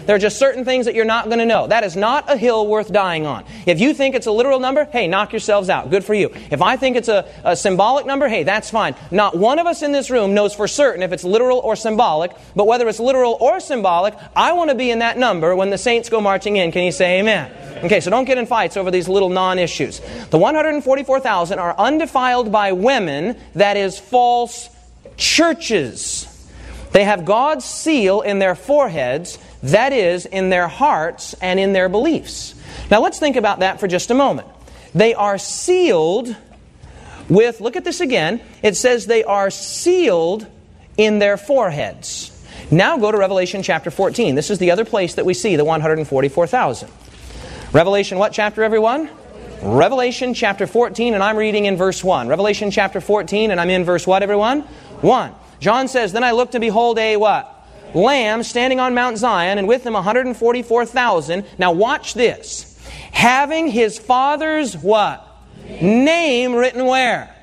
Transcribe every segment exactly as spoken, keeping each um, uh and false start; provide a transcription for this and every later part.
There are just certain things that you're not going to know. That is not a hill worth dying on. If you think it's a literal number, hey, knock yourselves out. Good for you. If I think it's a, a symbolic number, hey, that's fine. Not one of us in this room knows for certain if it's literal or symbolic, but whether it's literal or symbolic, I want to be in that number when the saints go marching in. Can you say amen? Okay, so don't get in fights over these little non-issues. The one hundred forty-four thousand are undefiled by women, that is, false churches. They have God's seal in their foreheads, that is, in their hearts and in their beliefs. Now let's think about that for just a moment. They are sealed with, look at this again, it says they are sealed in their foreheads. Now go to Revelation chapter fourteen. This is the other place that we see the one hundred forty-four thousand. Revelation what chapter, everyone? Revelation chapter fourteen, and I'm reading in verse one. Revelation chapter fourteen, and I'm in verse what, everyone? one. John says, "Then I looked, and behold a what? Lamb standing on Mount Zion, and with him one hundred forty-four thousand." Now watch this. "Having his Father's what? Name written where?"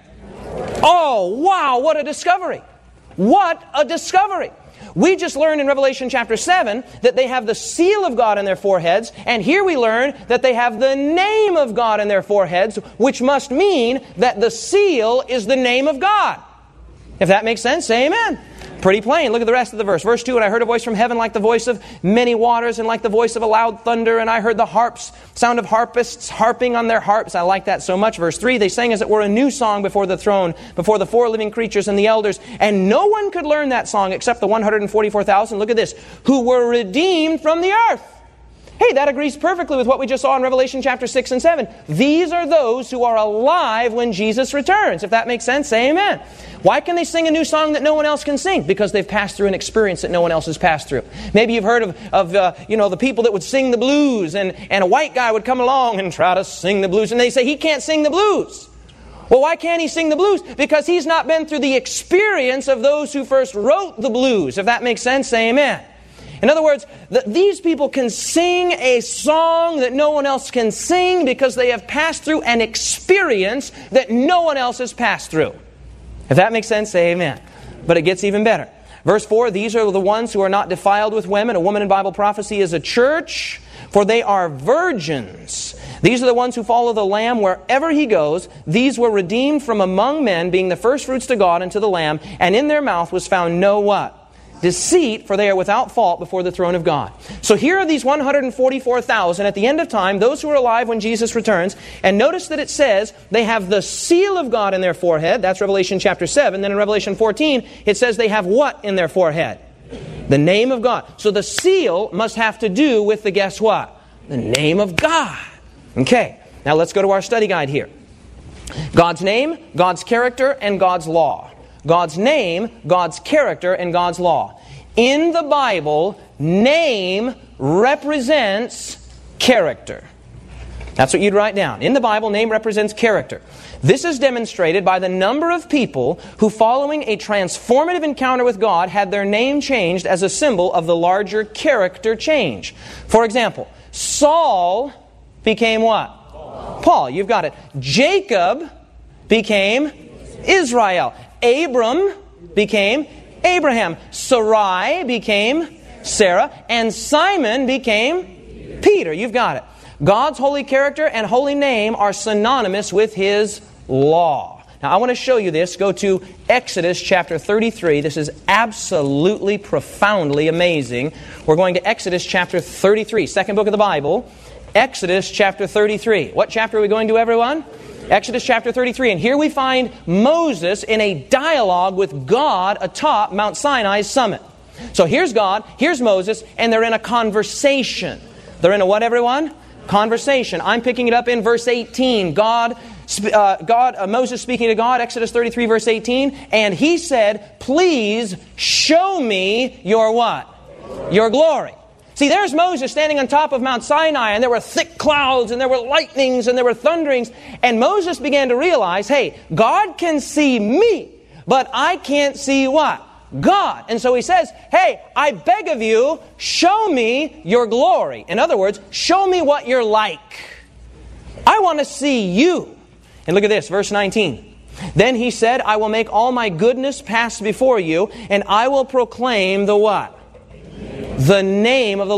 Oh, wow, what a discovery. What a discovery. We just learned in Revelation chapter seven that they have the seal of God in their foreheads, and here we learn that they have the name of God in their foreheads, which must mean that the seal is the name of God. If that makes sense, say amen. Pretty plain. Look at the rest of the verse. Verse two, "And I heard a voice from heaven like the voice of many waters and like the voice of a loud thunder. And I heard the harps, sound of harpists harping on their harps." I like that so much. Verse three, "They sang as it were a new song before the throne, before the four living creatures and the elders. And no one could learn that song except the one hundred forty-four thousand." Look at this. "Who were redeemed from the earth." Hey, that agrees perfectly with what we just saw in Revelation chapter six and seven. These are those who are alive when Jesus returns. If that makes sense, say amen. Why can they sing a new song that no one else can sing? Because they've passed through an experience that no one else has passed through. Maybe you've heard of, of uh, you know, the people that would sing the blues, and, and a white guy would come along and try to sing the blues, and they say he can't sing the blues. Well, why can't he sing the blues? Because he's not been through the experience of those who first wrote the blues. If that makes sense, say amen. In other words, the, these people can sing a song that no one else can sing because they have passed through an experience that no one else has passed through. If that makes sense, say amen. But it gets even better. Verse four, "These are the ones who are not defiled with women." A woman in Bible prophecy is a church, "for they are virgins. These are the ones who follow the Lamb wherever he goes. These were redeemed from among men, being the firstfruits to God and to the Lamb. And in their mouth was found no what? Deceit, for they are without fault before the throne of God." So here are these one hundred forty-four thousand at the end of time, those who are alive when Jesus returns. And notice that it says they have the seal of God in their forehead. That's Revelation chapter seven. Then in Revelation fourteen, it says they have what in their forehead? The name of God. So the seal must have to do with the guess what? The name of God. Okay, now let's go to our study guide here. God's name, God's character, and God's law. God's name, God's character, and God's law. In the Bible, name represents character. That's what you'd write down. In the Bible, name represents character. This is demonstrated by the number of people who, following a transformative encounter with God, had their name changed as a symbol of the larger character change. For example, Saul became what? Paul. Paul, you've got it. Jacob became Israel. Abram became Abraham. Sarai became Sarah. And Simon became Peter. You've got it. God's holy character and holy name are synonymous with His law. Now I want to show you this. Go to Exodus chapter thirty-three. This is absolutely profoundly amazing. We're going to Exodus chapter thirty-three, second book of the Bible. Exodus chapter thirty-three. What chapter are we going to, everyone? Exodus chapter thirty-three. And here we find Moses in a dialogue with God atop Mount Sinai's summit. So here's God, here's Moses, and they're in a conversation. They're in a what, everyone? Conversation. I'm picking it up in verse eighteen. God, uh, God, uh, Moses speaking to God, Exodus thirty-three, verse eighteen. And he said, "Please show me your what? Your glory." See, there's Moses standing on top of Mount Sinai, and there were thick clouds, and there were lightnings, and there were thunderings. And Moses began to realize, hey, God can see me, but I can't see what? God. And so he says, hey, I beg of you, show me your glory. In other words, show me what you're like. I want to see you. And look at this, verse nineteen. Then he said, I will make all my goodness pass before you, and I will proclaim the what? The name of the